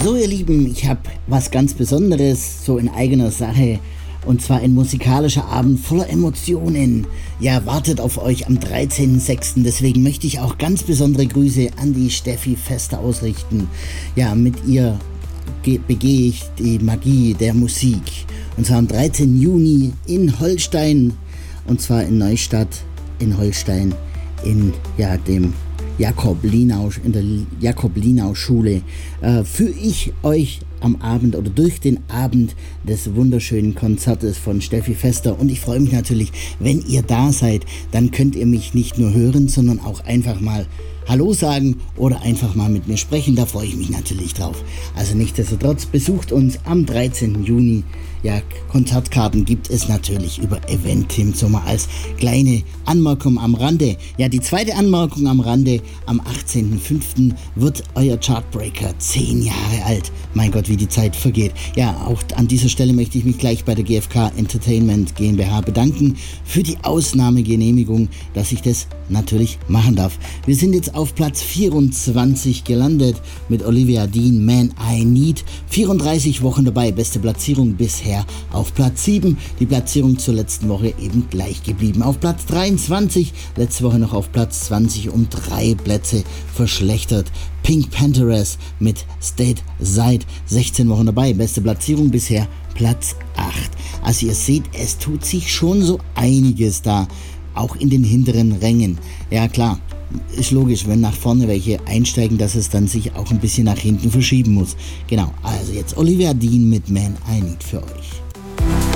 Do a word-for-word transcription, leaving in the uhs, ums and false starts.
So ihr Lieben, ich habe was ganz Besonderes, so in eigener Sache, und zwar ein musikalischer Abend voller Emotionen. Ja, wartet auf euch am dreizehnten sechsten Deswegen möchte ich auch ganz besondere Grüße an die Steffi Fester ausrichten. Ja, mit ihr ge- begehe ich die Magie der Musik. Und zwar am dreizehnten Juni in Holstein, und zwar in Neustadt in Holstein, in ja, dem Jakob-Linau, in der Jakob-Linau-Schule, äh, führe ich euch am Abend oder durch den Abend des wunderschönen Konzertes von Steffi Fester. Und ich freue mich natürlich, wenn ihr da seid, dann könnt ihr mich nicht nur hören, sondern auch einfach mal Hallo sagen oder einfach mal mit mir sprechen. Da freue ich mich natürlich drauf. Also nichtsdestotrotz, besucht uns am dreizehnten Juni. Ja, Konzertkarten gibt es natürlich über Eventim, so mal als kleine Anmerkung am Rande. Ja, die zweite Anmerkung am Rande: am achtzehnten fünften wird euer Chartbreaker zehn Jahre alt. Mein Gott, wie die Zeit vergeht. Ja, auch an dieser Stelle möchte ich mich gleich bei der G F K Entertainment GmbH bedanken für die Ausnahmegenehmigung, dass ich das natürlich machen darf. Wir sind jetzt auf Platz vierundzwanzig gelandet mit Olivia Dean, Man I Need. vierunddreißig Wochen dabei, beste Platzierung bisher auf Platz sieben. Die Platzierung zur letzten Woche eben gleich geblieben. Auf Platz dreiundzwanzig, letzte Woche noch auf Platz zwanzig, um drei Plätze verschlechtert. Pink Pantheress mit State Side, sechzehn Wochen dabei, beste Platzierung bisher Platz acht. Also ihr seht, es tut sich schon so einiges da, auch in den hinteren Rängen. Ja klar, ist logisch, wenn nach vorne welche einsteigen, dass es dann sich auch ein bisschen nach hinten verschieben muss. Genau, also jetzt Olivia Dean mit Man I Need für euch.